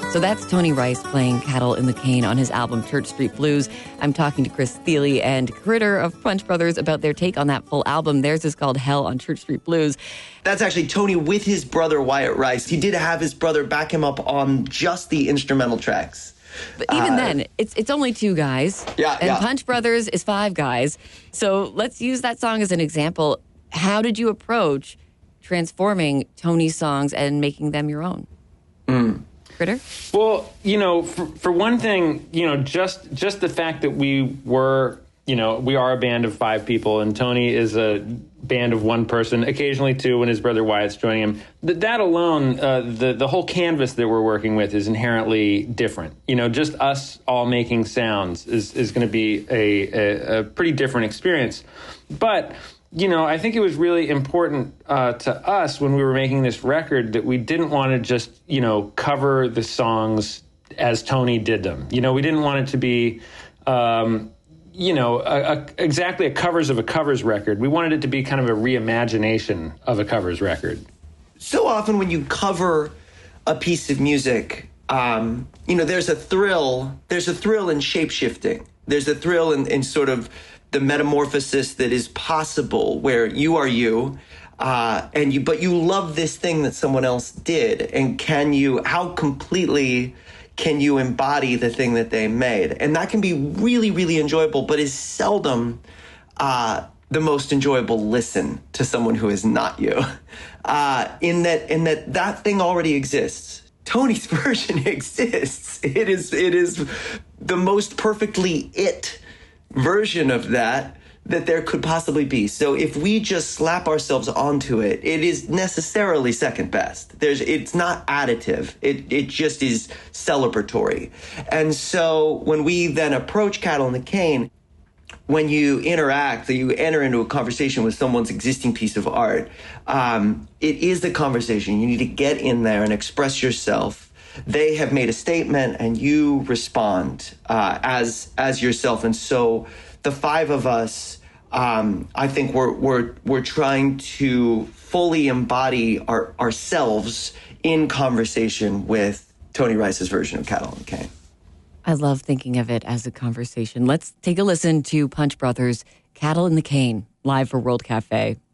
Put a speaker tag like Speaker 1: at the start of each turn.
Speaker 1: So that's Tony Rice playing Cattle in the Cane on his album Church Street Blues. I'm talking to Chris Thile and Critter of Punch Brothers about their take on that full album. Theirs is called Hell on Church Street Blues.
Speaker 2: That's actually Tony with his brother Wyatt Rice. He did have his brother back him up on just the instrumental tracks.
Speaker 1: But even then, it's only two guys. And Punch Brothers is five guys. So let's use that song as an example. How did you approach transforming Tony's songs and making them your own? Critter?
Speaker 3: Well, for one thing, just the fact that we are a band of five people, and Tony is a band of one person, occasionally two when his brother Wyatt's joining him. That alone, the whole canvas that we're working with is inherently different. Just us all making sounds is going to be a pretty different experience. But I think it was really important to us when we were making this record that we didn't want to just, cover the songs as Tony did them. We didn't want it to be, exactly a covers of a covers record. We wanted it to be kind of a reimagination of a covers record.
Speaker 2: So often when you cover a piece of music, there's a thrill in shape-shifting. There's a thrill in sort of the metamorphosis that is possible, where you are you, but you love this thing that someone else did, and how completely can you embody the thing that they made? And that can be really, really enjoyable, but is seldom the most enjoyable listen to someone who is not you. In that thing already exists. Tony's version exists. It is the most perfectly it version of that there could possibly be. So if we just slap ourselves onto it, it is necessarily second best. It's not additive. It just is celebratory. And so when we then approach Cattle in the Cane, when you interact, you enter into a conversation with someone's existing piece of art, it is the conversation. You need to get in there and express yourself. They have made a statement, and you respond as yourself. And so the five of us, I think we're trying to fully embody ourselves in conversation with Tony Rice's version of Cattle in the Cane.
Speaker 1: I love thinking of it as a conversation. Let's take a listen to Punch Brothers' Cattle in the Cane, live for World Cafe.